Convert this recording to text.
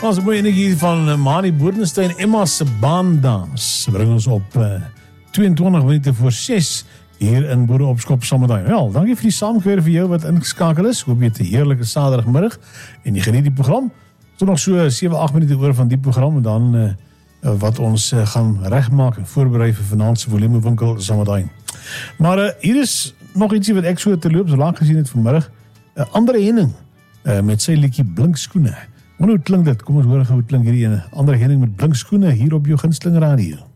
Ons mooie energie van Mani Boerdenstein, Emma se baandans bring ons op 22 minute voor 6 hier in Boere op Skop saam met daai. Wel, dankie vir die saamkuier vir jou wat ingeskakel is. Hoop jy het 'n heerlike Saterdagmiddag en jy geniet die program. Tot nog so 7-8 minute oor van die program en dan wat ons gaan regmaak en voorberei vir vanaand se volumewinkel saam met daai. Maar hier is nog ietsie wat ek so terloops lank gesien het vanmiddag. Andre Henning met sy liedjie Blinkskoene. Hoe klink dit? Kom ons hoor hoe klink hierdie ene. Andre Henning met Blinkskoene hier op jou gunsteling radio.